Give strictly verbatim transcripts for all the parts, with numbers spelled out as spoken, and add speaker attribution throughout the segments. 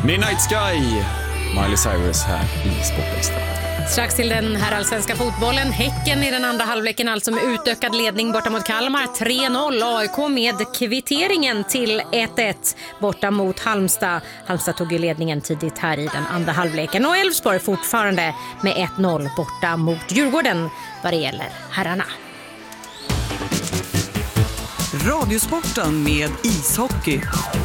Speaker 1: Midnight Sky, Miley Cyrus här i Sportextra.
Speaker 2: Strax till den här allsvenska fotbollen. Häcken i den andra halvleken, alltså med utökad ledning borta mot Kalmar. tre noll. A I K med kvitteringen till ett ett borta mot Halmstad. Halmstad tog ju ledningen tidigt här i den andra halvleken. Och Elfsborg fortfarande med ett noll borta mot Djurgården vad det gäller herrarna.
Speaker 3: Radiosporten med ishockey.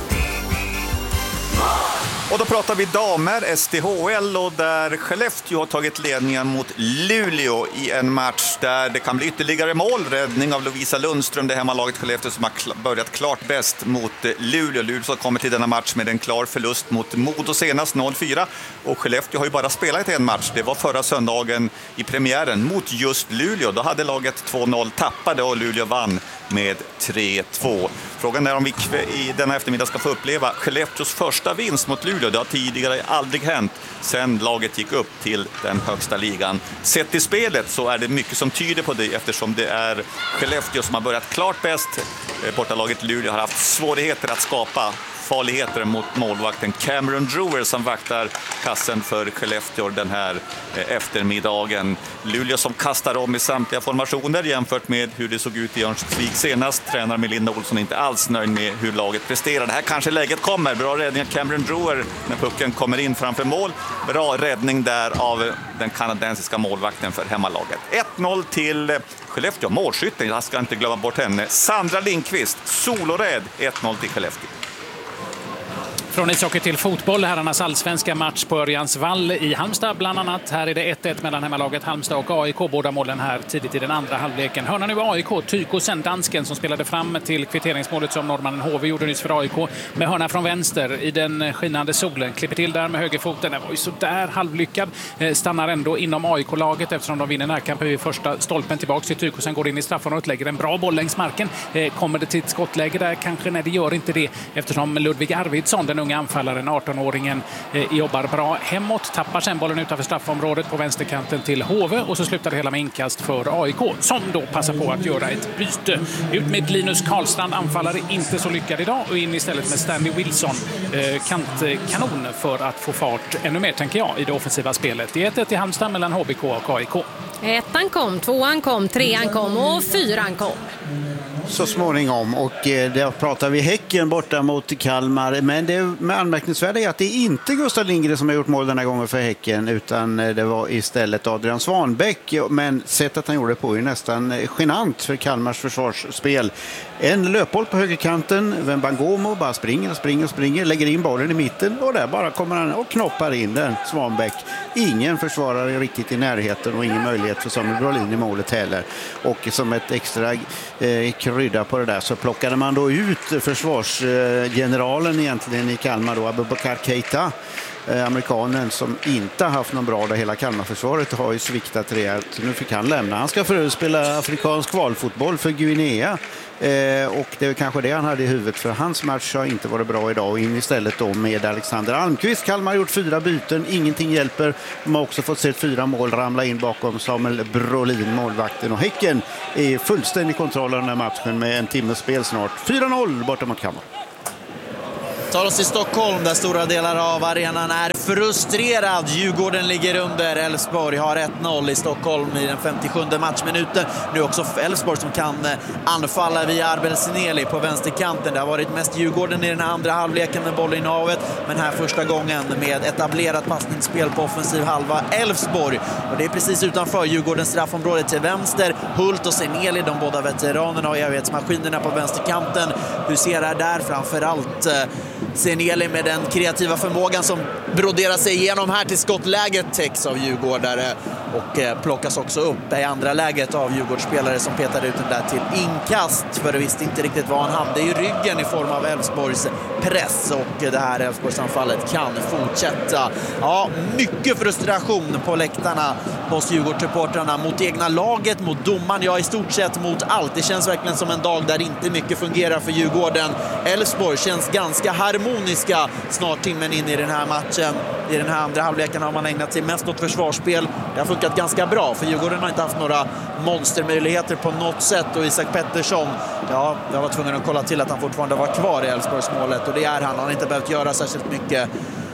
Speaker 4: Och då pratar vi damer, S D H L, och där Skellefteå har tagit ledningen mot Luleå i en match där det kan bli ytterligare mål. Räddning av Lovisa Lundström, det hemmalaget Skellefteå som har börjat klart bäst mot Luleå. Luleå som kommer till denna match med en klar förlust mot Modo senast noll fyra. Och Skellefteå har ju bara spelat en match. Det var förra söndagen i premiären mot just Luleå. Då hade laget två noll tappade och Luleå vann med tre två. Frågan är om vi i denna eftermiddag ska få uppleva Skellefteås första vinst mot Luleå. Det har tidigare aldrig hänt sedan laget gick upp till den högsta ligan. Sett i spelet så är det mycket som tyder på det, eftersom det är Skellefteå som har börjat klart bäst. Bortalaget Luleå har haft svårigheter att skapa farligheter mot målvakten Cameron Drewer som vaktar kassen för Skellefteå den här eftermiddagen. Luleå som kastar om i samtliga formationer jämfört med hur det såg ut i Örnsköldsvik senast. Tränare Melinda Olsson inte alls nöjd med hur laget presterar. Det här kanske läget kommer. Bra räddning av Cameron Drewer när pucken kommer in framför mål. Bra räddning där av den kanadensiska målvakten för hemmalaget. ett noll till Skellefteå. Målskytten, jag ska inte glömma bort henne. Sandra Lindqvist, solorädd. ett noll till Skellefteå.
Speaker 5: Från ishockey till fotboll, herrarnas allsvenska match på Örjansvall i Halmstad bland annat. Här är det ett ett mellan hemmalaget Halmstad och A I K. Båda målen här tidigt i den andra halvleken. Hörna nu A I K, Tykosen, dansken som spelade fram till kvitteringsmålet som norrmannen H V gjorde nyss för A I K. Med hörna från vänster i den skinande solen. Klipper till där med högerfoten. Den var ju så där halvlyckad. Stannar ändå inom A I K-laget eftersom de vinner närkamp i första stolpen tillbaka till Tykosen. Går in i straffområdet, lägger en bra boll längs marken. Kommer det till ett skottläge där? Kanske nej, det gör inte det eftersom Ludvig Arvidsson, den unga anfallaren, arton-åringen, eh, jobbar bra hemåt, tappar sen bollen utanför straffområdet på vänsterkanten till H V och så slutar det hela med inkast för A I K som då passar på att göra ett byte. Ut med Linus Karlstrand, anfallare, inte så lyckad idag, och in istället med Stanley Wilson, eh, kantkanon för att få fart ännu mer, tänker jag, i det offensiva spelet. Det är ett ett i Halmstad mellan H B K och A I K.
Speaker 2: Ettan kom, tvåan kom, trean kom och fyran kom.
Speaker 6: Så småningom, och eh, där pratar vi Häcken borta mot Kalmar, men det med anmärkningsvärda är att det är inte Gustav Lindgren som har gjort mål den här gången för Häcken, utan det var istället Adrian Svanbäck, men sättet han gjorde det på är nästan genant för Kalmars försvarsspel. En löpboll på högerkanten, Wembangomo bara springer och springer och springer, lägger in bollen i mitten och där bara kommer han och knoppar in den, Svanbäck. Ingen försvarare riktigt i närheten och ingen möjlighet för Samuel Brolin i målet heller. Och som ett extra eh, krydda på det där så plockade man då ut försvarsgeneralen egentligen i Kalmar då, Abubakar Keita, eh, amerikanen som inte har haft någon bra dag. Hela Kalmarförsvaret har ju sviktat rejält. Nu fick han lämna. Han ska förut spela afrikansk kvalfotboll för Guinea. Eh, och det är kanske det han hade i huvudet, för hans match har inte varit bra idag, och in istället då med Alexander Almqvist. Kalmar har gjort fyra byten, ingenting hjälper. De har också fått se fyra mål ramla in bakom Samuel Brolin, målvakten, och Häcken är fullständig kontroll av den här matchen med en timmes spel snart. fyra noll borta mot Kalmar.
Speaker 7: Tar oss till Stockholm där stora delar av arenan är frustrerad. Djurgården ligger under. Elfsborg har ett noll i Stockholm i den femtiosjunde matchminuten. Nu också Elfsborg som kan anfalla via Arbel Sineli på vänsterkanten. Det har varit mest Djurgården i den här andra halvleken med bollinnehavet, men här första gången med etablerat passningsspel på offensiv halva Elfsborg. Och det är precis utanför Djurgårdens straffområde till vänster. Hult och Sineli, de båda veteranerna och evighetsmaskinerna på vänsterkanten, huserar där framförallt Sineli med den kreativa förmågan som broderar sig igenom här till skottläget, täcks av djurgårdare och eh, plockas också upp i andra läget av djurgårdsspelare som petar ut den där till inkast, för det visste inte riktigt vad han hade i ryggen i form av Elfsborgs press, och det här Elfsborgsanfallet kan fortsätta. Ja, mycket frustration på läktarna hos Djurgårdssupportrarna mot egna laget, mot domaren, ja i stort sett mot allt. Det känns verkligen som en dag där inte mycket fungerar för Djurgården. Elfsborg känns ganska harmoniska snart timmen in i den här matchen. I den här andra halvleken har man ägnat sig mest åt försvarsspel. Det har funkat ganska bra, för Djurgården har inte haft några monstermöjligheter på något sätt, och Isak Pettersson, ja, jag var tvungen att kolla till att han fortfarande var kvar i Elfsborgsmålet, och det är han. Han har inte behövt göra särskilt mycket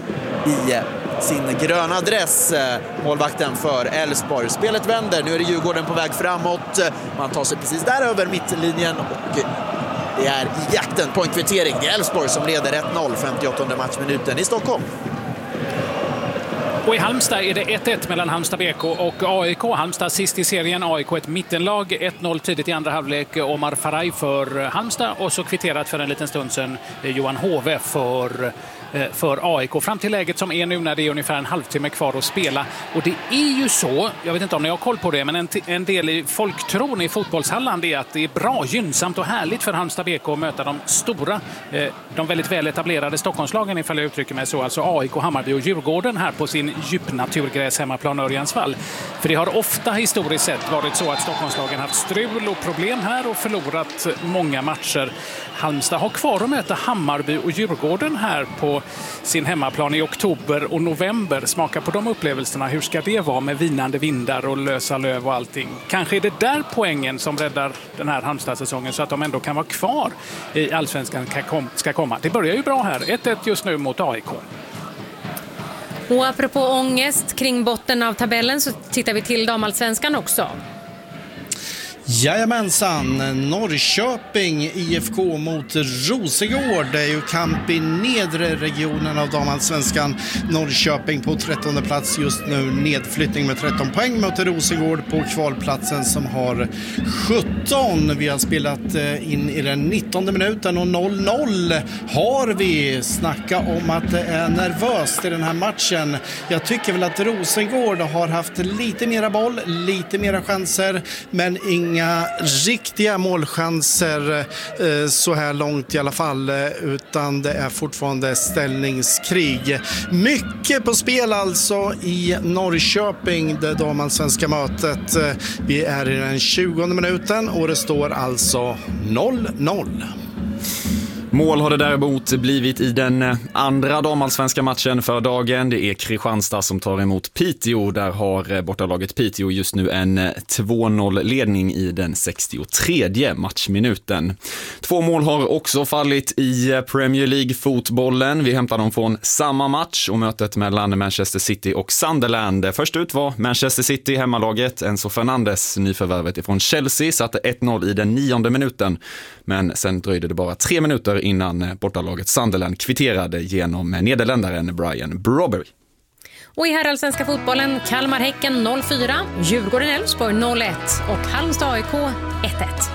Speaker 7: i sin gröna dress, målvakten för Elfsborg. Spelet vänder, nu är det Djurgården på väg framåt. Man tar sig precis där över mittlinjen och det är jakten på en kvittering. Det är Elfsborg som leder ett noll, femtioåttonde matchminuten i Stockholm.
Speaker 5: Och i Halmstad är det ett ett mellan Halmstad B K och A I K. Halmstad sist i serien, A I K ett mittenlag. ett noll tidigt i andra halvlek. Omar Faraj för Halmstad och så kvitterat för en liten stund sedan Johan Hove för, för A I K. Fram till läget som är nu när det är ungefär en halvtimme kvar att spela. Och det är ju så, jag vet inte om ni har koll på det, men en, en del i folktron i fotbollshallen är att det är bra, gynnsamt och härligt för Halmstad B K att möta de stora, de väldigt väl etablerade Stockholmslagen, ifall jag uttrycker mig så. Alltså A I K, Hammarby och Djurgården här på sin djupnaturgräs hemmaplan Örjansvall. För det har ofta historiskt sett varit så att Stockholmslagen haft strul och problem här och förlorat många matcher. Halmstad har kvar att möta Hammarby och Djurgården här på sin hemmaplan i oktober och november. Smaka på de upplevelserna. Hur ska det vara med vinande vindar och lösa löv och allting? Kanske är det där poängen som räddar den här Halmstad-säsongen så att de ändå kan vara kvar i Allsvenskan ska komma. Det börjar ju bra här. ett ett just nu mot A I K.
Speaker 2: Och apropå ångest kring botten av tabellen så tittar vi till damallsvenskan också.
Speaker 8: Jajamensan, Norrköping I F K mot Rosengård. Det är ju kamp i nedre regionen av damallsvenskan. Norrköping på trettonde plats just nu, nedflyttning med tretton poäng mot Rosengård på kvalplatsen som har sjutton. Vi har spelat in i den nittonde minuten och noll noll har vi. Snacka om att det är nervöst i den här matchen. Jag tycker väl att Rosengård har haft lite mera boll, lite mera chanser, men ingen Inga riktiga målchanser eh, så här långt i alla fall, eh, utan det är fortfarande ställningskrig. Mycket på spel alltså i Norrköping, det damallsvenska mötet. Eh, vi är i den tjugonde minuten och det står alltså noll noll.
Speaker 1: Mål har det däremot blivit i den andra damallsvenska matchen för dagen. Det är Kristianstad som tar emot Piteå. Där har bortalaget Piteå just nu en två noll-ledning i den sextiotredje matchminuten. Två mål har också fallit i Premier League-fotbollen. Vi hämtar dem från samma match och mötet mellan Manchester City och Sunderland. Först ut var Manchester City, hemmalaget. Enzo Fernandes, nyförvärvet ifrån Chelsea, satte ett noll i den nionde minuten. Men sen dröjde det bara tre minuter innan bortalaget Sunderland kvitterade genom nederländaren Brian Brobbery.
Speaker 2: Och i herrallsvenska fotbollen Kalmar Häcken noll fyra, Djurgården Elfsborg noll ett och Halmstad A I K ett ett.